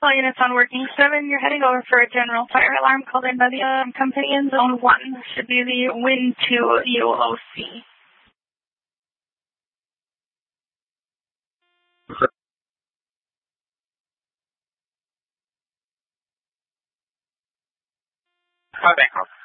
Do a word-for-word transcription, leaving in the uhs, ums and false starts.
All units on working seven, you're heading over for a general fire alarm called in by the alarm company in zone one. Should be the Wind two U O C. Hi, Bangkok.